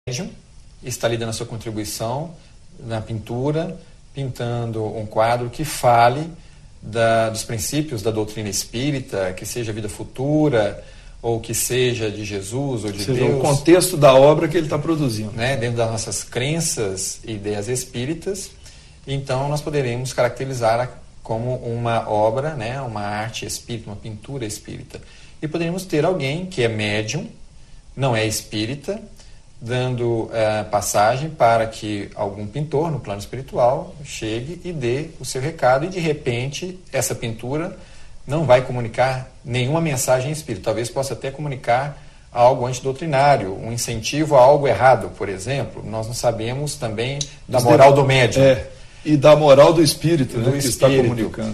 médium está ali dando a sua contribuição na pintura, pintando um quadro que fale dos princípios da doutrina espírita, que seja vida futura, ou que seja de Jesus ou de Deus. O contexto da obra que ele está produzindo. Né, dentro das nossas crenças e ideias espíritas. Então, nós poderemos caracterizar como uma obra, né, uma arte espírita, uma pintura espírita. E poderíamos ter alguém que é médium, não é espírita, dando passagem para que algum pintor no plano espiritual chegue e dê o seu recado, e de repente essa pintura não vai comunicar nenhuma mensagem espírita, talvez possa até comunicar algo antidoutrinário, um incentivo a algo errado, por exemplo. Nós não sabemos também da moral do médium. E da moral do espírito, do que espírito. Está comunicando.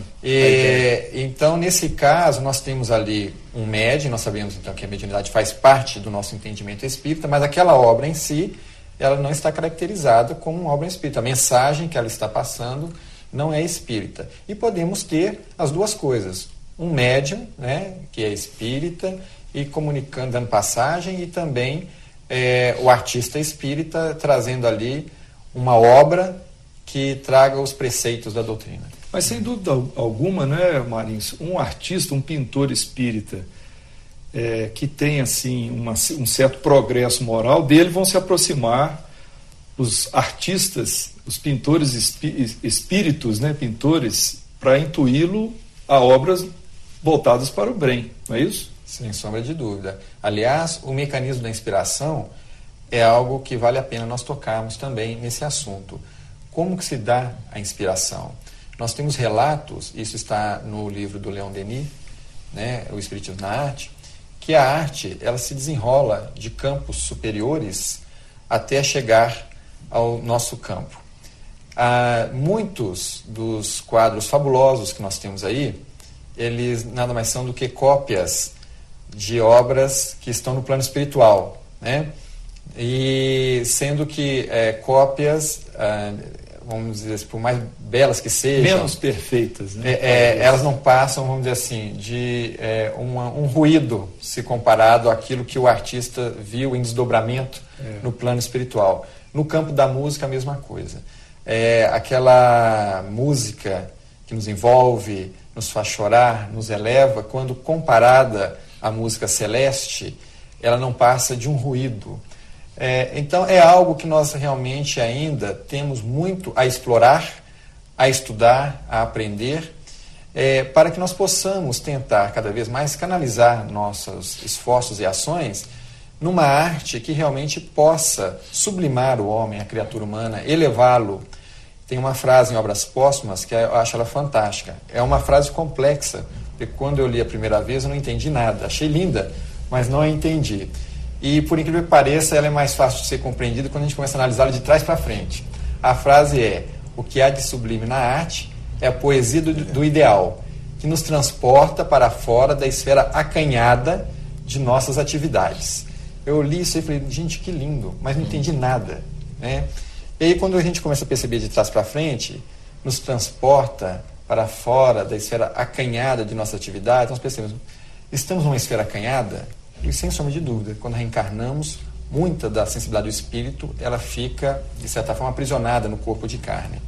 Então, nesse caso, nós temos ali um médium, nós sabemos então que a mediunidade faz parte do nosso entendimento espírita, mas aquela obra em si, ela não está caracterizada como uma obra espírita. A mensagem que ela está passando não é espírita. E podemos ter as duas coisas. Um médium, né, que é espírita, e comunicando, dando passagem, e também o artista espírita trazendo ali uma obra que traga os preceitos da doutrina. Mas sem dúvida alguma, né, Marins, um artista, um pintor espírita que tem assim um certo progresso moral, dele vão se aproximar os artistas, os pintores espíritos, né, pintores, para intuí-lo a obras voltadas para o bem, não é isso? Sem sombra de dúvida. Aliás, o mecanismo da inspiração é algo que vale a pena nós tocarmos também nesse assunto. Como que se dá a inspiração? Nós temos relatos, isso está no livro do Leon Denis, né, O Espiritismo na Arte, que a arte ela se desenrola de campos superiores até chegar ao nosso campo. Muitos dos quadros fabulosos que nós temos aí, eles nada mais são do que cópias de obras que estão no plano espiritual, né? E sendo que cópias... vamos dizer assim, por mais belas que sejam... Menos perfeitas, né? Elas não passam, vamos dizer assim, de um ruído se comparado àquilo que o artista viu em desdobramento no plano espiritual. No campo da música, a mesma coisa. Aquela música que nos envolve, nos faz chorar, nos eleva, quando comparada à música celeste, ela não passa de um ruído. Então é algo que nós realmente ainda temos muito a explorar, a estudar, a aprender, para que nós possamos tentar cada vez mais canalizar nossos esforços e ações numa arte que realmente possa sublimar o homem, a criatura humana, elevá-lo. Tem uma frase em Obras Póstumas que eu acho ela fantástica. É uma frase complexa, porque quando eu li a primeira vez eu não entendi nada. Achei linda, mas não a entendi. E, por incrível que pareça, ela é mais fácil de ser compreendida quando a gente começa a analisá-la de trás para frente. A frase é: o que há de sublime na arte é a poesia do ideal, que nos transporta para fora da esfera acanhada de nossas atividades. Eu li isso e falei, gente, que lindo, mas não entendi nada, né? E aí, quando a gente começa a perceber de trás para frente, nos transporta para fora da esfera acanhada de nossas atividades, nós percebemos, estamos numa esfera acanhada. E sem sombra de dúvida, quando reencarnamos, muita da sensibilidade do espírito, ela fica, de certa forma, aprisionada no corpo de carne.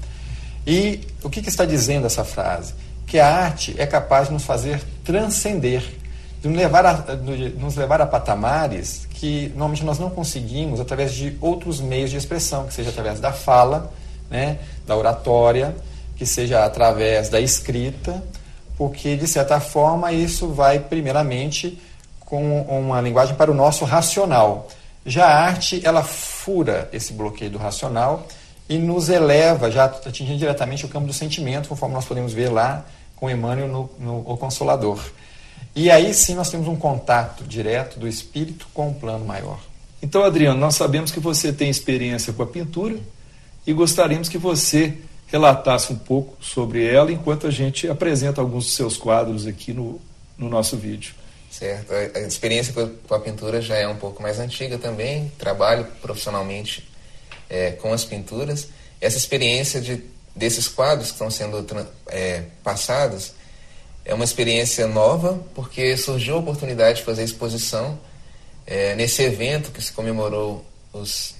E o que está dizendo essa frase? Que a arte é capaz de nos fazer transcender, de nos levar a patamares que normalmente nós não conseguimos através de outros meios de expressão, que seja através da fala, né, da oratória, que seja através da escrita, porque, de certa forma, isso vai, primeiramente, com uma linguagem para o nosso racional. Já a arte, ela fura esse bloqueio do racional e nos eleva, já atingindo diretamente o campo do sentimento, conforme nós podemos ver lá com Emmanuel no O Consolador. E aí sim nós temos um contato direto do espírito com o plano maior. Então, Adriano, nós sabemos que você tem experiência com a pintura e gostaríamos que você relatasse um pouco sobre ela enquanto a gente apresenta alguns dos seus quadros aqui no nosso vídeo. Certo, a experiência com a pintura já é um pouco mais antiga também, trabalho profissionalmente com as pinturas. Essa experiência desses quadros que estão sendo passados é uma experiência nova, porque surgiu a oportunidade de fazer exposição nesse evento que se comemorou os